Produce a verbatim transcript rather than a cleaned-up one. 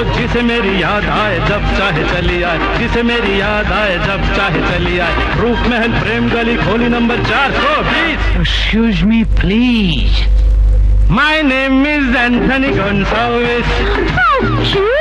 जिसे मेरी याद आए जब चाहे चली आए, जिसे मेरी याद आए जब चाहे चली आए। रूप महल प्रेम गली खोली नंबर चार सौ बीस। Excuse me, please. My name is Anthony Gonsalves. Oh,